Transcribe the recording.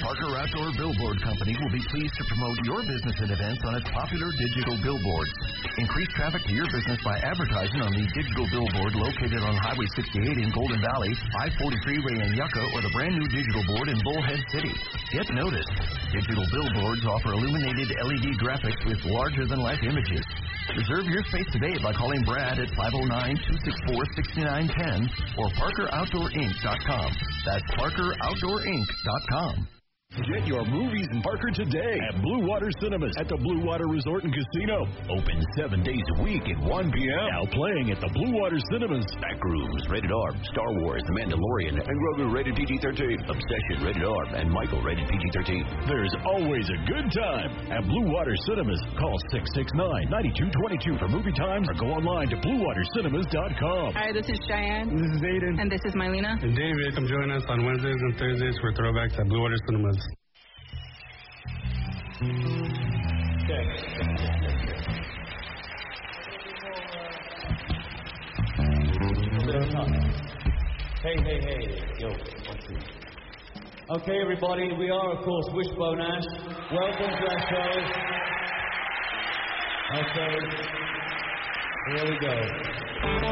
Parker Outdoor Billboard Company will be pleased to promote your business and events on its popular digital billboards. Increase traffic to your business by advertising on the digital billboard located on Highway 68 in Golden Valley, I-40 freeway in Yucca, or the brand new digital board in Bullhead City. Get noticed. Digital billboards offer illuminated LED graphics with larger-than-life images. Reserve your space today by calling Brad at 509-264-6910 or ParkerOutdoorInc.com. That's ParkerOutdoorInc.com. Get your movies in Parker today at Blue Water Cinemas at the Blue Water Resort and Casino. Open 7 days a week at 1 p.m. Now playing at the Blue Water Cinemas. Backrooms, rated R. Star Wars, The Mandalorian, and Grogu, rated PG-13. Obsession, rated R. And Michael, rated PG-13. There's always a good time at Blue Water Cinemas. Call 669-9222 for movie times or go online to BlueWaterCinemas.com. Hi, this is Cheyenne. This is Aiden. And this is Mylena. And David. Come join us on Wednesdays and Thursdays for throwbacks at Blue Water Cinemas. Okay. Hey. Yo, okay, everybody, we are, of course, Wishbone Ash. Welcome to our show. Okay, here we go.